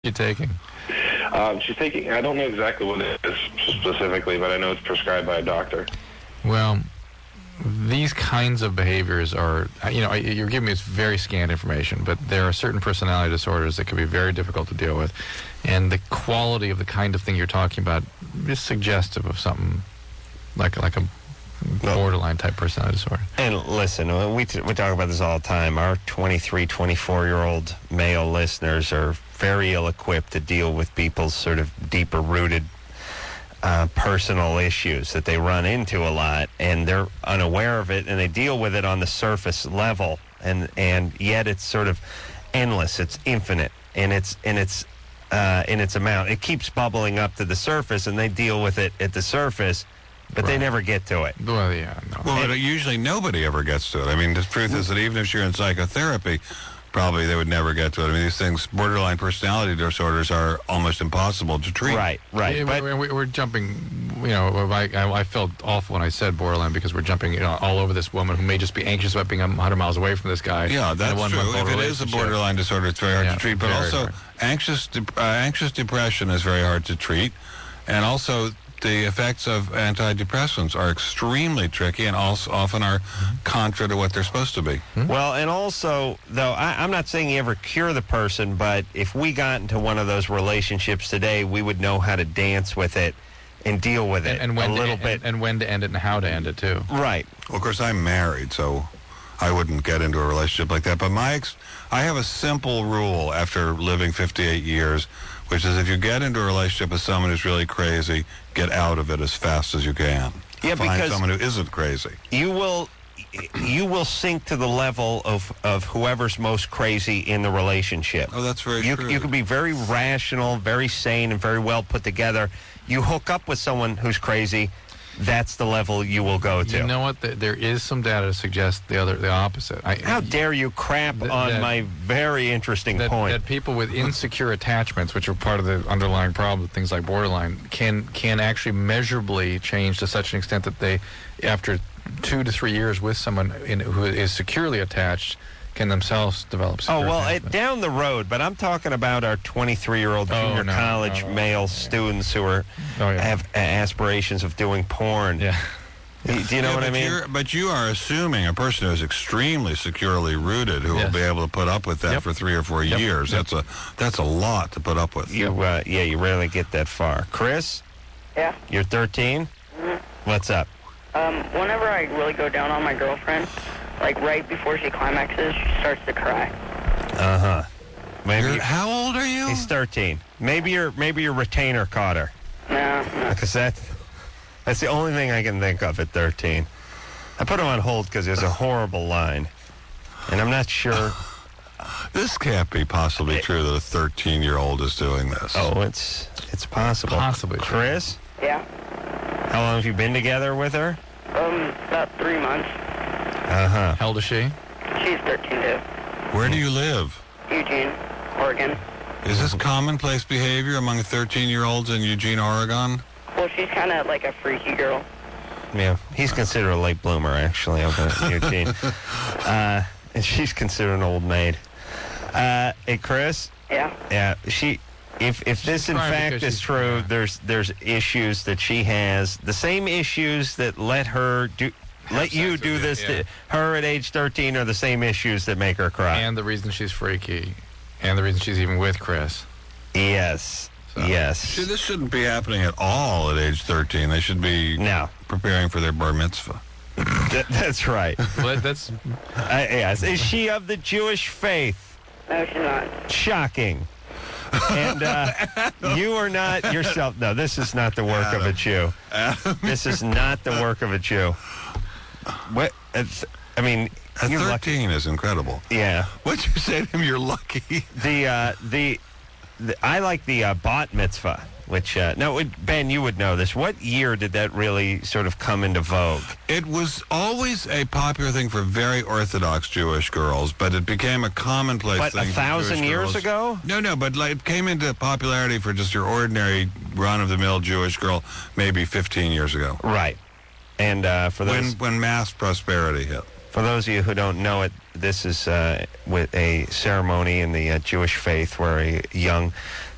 you taking? She's taking, I don't know exactly what it is specifically, but I know it's prescribed by a doctor. Well, these kinds of behaviors are, you're giving me very scant information, but there are certain personality disorders that can be very difficult to deal with. And the quality of the kind of thing you're talking about is suggestive of something like a borderline type personality disorder. And listen, we talk about this all the time. Our 23, 24-year-old male listeners are very ill-equipped to deal with people's sort of deeper-rooted personal issues that they run into a lot, and they're unaware of it, and they deal with it on the surface level, and yet it's sort of endless. It's infinite in its amount. It keeps bubbling up to the surface, and they deal with it at the surface. But they never get to it. Well, yeah, no. Well, but usually nobody ever gets to it. I mean, the truth is that even if you're in psychotherapy, probably they would never get to it. I mean, these things, borderline personality disorders, are almost impossible to treat. Right. Yeah, but we're jumping, I felt awful when I said borderline because we're jumping all over this woman who may just be anxious about being 100 miles away from this guy. Yeah, that's true. If it is a borderline disorder, it's very hard to treat. But also, anxious depression is very hard to treat. And also, the effects of antidepressants are extremely tricky and also often are contra to what they're supposed to be. Well, and also, though, I'm not saying you ever cure the person, but if we got into one of those relationships today, we would know how to dance with it and deal with it and when a little bit. And when to end it and how to end it, too. Right. Well, of course, I'm married, so I wouldn't get into a relationship like that. But I have a simple rule after living 58 years, which is if you get into a relationship with someone who's really crazy, get out of it as fast as you can. Yeah, Find because someone who isn't crazy. You will sink to the level of whoever's most crazy in the relationship. Oh, that's very true. You can be very rational, very sane, and very well put together. You hook up with someone who's crazy, that's the level you will go to. You know what? There is some data to suggest the opposite. How dare you crap on my very interesting point? That people with insecure attachments, which are part of the underlying problem with things like borderline, can actually measurably change to such an extent that they, after 2 to 3 years with someone who is securely attached, can themselves develop secure attachment. Down the road, but I'm talking about our 23-year-old junior college male students who have aspirations of doing porn. Yeah. Do you know what I mean? But you are assuming a person who is extremely securely rooted who will be able to put up with that for 3 or 4 years. That's a lot to put up with. You rarely get that far. Chris? Yeah? You're 13? What's up? Whenever I really go down on my girlfriend, like right before she climaxes, she starts to cry. How old are you? He's 13. Maybe your retainer caught her. No. Because that's the only thing I can think of at 13. I put him on hold because there's a horrible line, and I'm not sure. This can't be possibly true that a 13-year-old is doing this. Oh, it's possible. Possibly. Chris? Yeah. How long have you been together with her? About 3 months. How old is she? She's 13 too. Where do you live? Eugene, Oregon. Is this commonplace behavior among 13-year-olds in Eugene, Oregon? Well, she's kind of like a freaky girl. Yeah, he's considered a late bloomer, actually, up in Eugene. And she's considered an old maid. Hey, Chris? Yeah? Yeah, If this in fact is true, there's issues that she has, the same issues that let you do this to her at age 13 are the same issues that make her cry. And the reason she's freaky, and the reason she's even with Chris. Yes. So. Yes. See, this shouldn't be happening at all at age 13. They should be preparing for their bar mitzvah. That's right. Well, that's yes. Is she of the Jewish faith? No, she's not. Shocking. And you are not yourself. No, this is not the work of a Jew. This is not the work of a Jew. What? I mean, at 13 is incredible. Yeah. What'd you say to him? You're lucky. I like the bat mitzvah, which Ben, you would know this. What year did that really sort of come into vogue? It was always a popular thing for very Orthodox Jewish girls, but it became a commonplace thing. But 1,000 years ago? No, but it came into popularity for just your ordinary run-of-the-mill Jewish girl maybe 15 years ago. Right. And for those when mass prosperity hit. For those of you who don't know it, this is with a ceremony in the Jewish faith where a young